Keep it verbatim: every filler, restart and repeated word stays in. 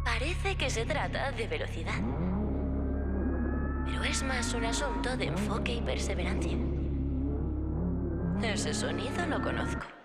Parece que se trata de velocidad. Pero es más un asunto de enfoque y perseverancia. Ese sonido lo conozco.